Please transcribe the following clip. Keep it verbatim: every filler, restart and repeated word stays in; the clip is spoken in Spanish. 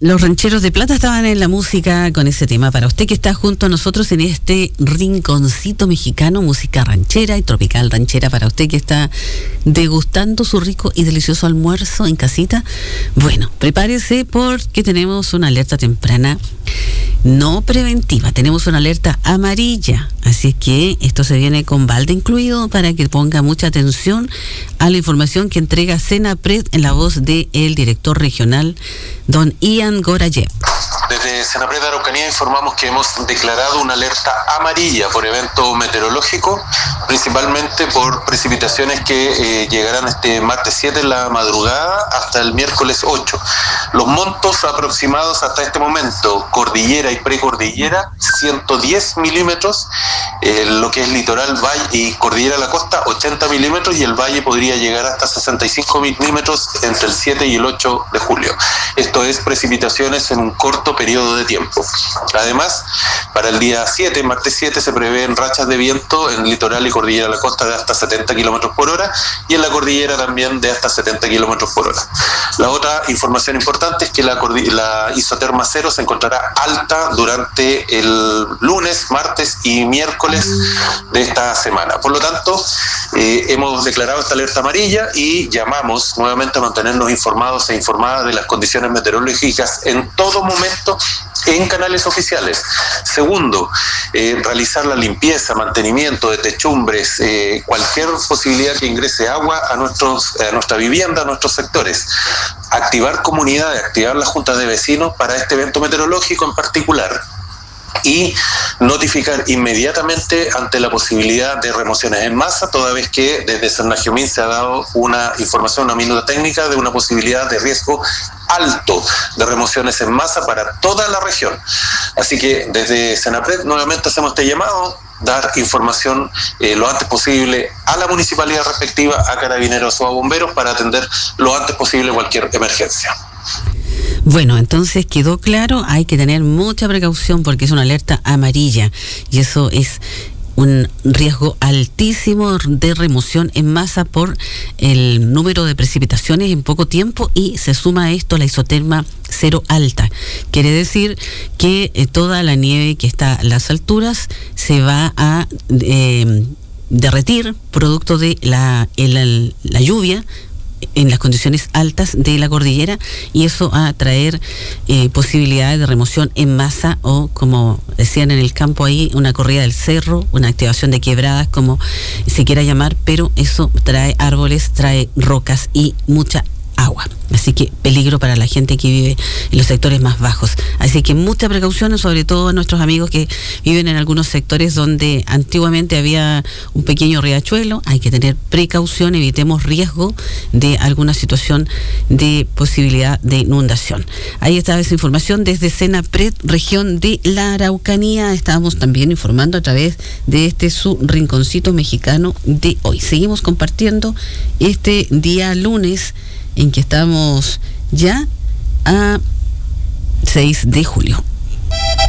Los Rancheros de Plata estaban en la música con ese tema. Para usted que está junto a nosotros en este rinconcito mexicano, música ranchera y tropical ranchera, para usted que está degustando su rico y delicioso almuerzo en casita, bueno, prepárese porque tenemos una alerta temprana no preventiva, tenemos una alerta amarilla, así es que esto se viene con balde incluido para que ponga mucha atención a la información que entrega Senapred en la voz del director regional, don Ian Gorayev. Desde Senapred de Araucanía informamos que hemos declarado una alerta amarilla por evento meteorológico, principalmente por precipitaciones que eh, llegarán este martes siete en la madrugada hasta el miércoles ocho. Los montos aproximados hasta este momento, cordillera y precordillera, ciento diez milímetros, eh, lo que es litoral, valle y cordillera de la costa, ochenta milímetros, y el valle podría llegar hasta sesenta y cinco milímetros entre el siete y el ocho de julio. Esto es precipitaciones en un corto periodo de tiempo. Además, para el día siete, martes siete, se prevén rachas de viento en litoral y cordillera de la costa de hasta setenta kilómetros por hora y en la cordillera también de hasta setenta kilómetros por hora. La otra información importante es que la, la isoterma cero se encontrará alta durante el lunes, martes y miércoles de esta semana. Por lo tanto, eh, hemos declarado esta alerta amarilla y llamamos nuevamente a mantenernos informados e informadas de las condiciones meteorológicas en todo momento en canales oficiales. Segundo, eh, realizar la limpieza, mantenimiento de techumbres, eh, cualquier posibilidad que ingrese agua a, nuestros, a nuestra vivienda, a nuestros sectores. Activar comunidades, activar las juntas de vecinos para este evento meteorológico en particular. Y notificar inmediatamente ante la posibilidad de remociones en masa, toda vez que desde Senajomín se ha dado una información, una minuta técnica de una posibilidad de riesgo alto de remociones en masa para toda la región. Así que desde Senapred nuevamente hacemos este llamado, dar información eh, lo antes posible a la municipalidad respectiva, a Carabineros o a Bomberos, para atender lo antes posible cualquier emergencia. Bueno, entonces quedó claro, hay que tener mucha precaución porque es una alerta amarilla y eso es un riesgo altísimo de remoción en masa por el número de precipitaciones en poco tiempo, y se suma a esto la isoterma cero alta. Quiere decir que eh, toda la nieve que está a las alturas se va a eh, derretir producto de la, el, la lluvia en las condiciones altas de la cordillera, y eso va a traer eh, posibilidades de remoción en masa, o como decían en el campo ahí, una corrida del cerro, una activación de quebradas, como se quiera llamar, pero eso trae árboles, trae rocas y mucha agua. Así que peligro para la gente que vive en los sectores más bajos. Así que mucha precaución, sobre todo a nuestros amigos que viven en algunos sectores donde antiguamente había un pequeño riachuelo. Hay que tener precaución, evitemos riesgo de alguna situación de posibilidad de inundación. Ahí está esa información desde Senapred, región de la Araucanía. Estábamos también informando a través de este su rinconcito mexicano de hoy. Seguimos compartiendo este día lunes, en que estamos ya a seis de julio.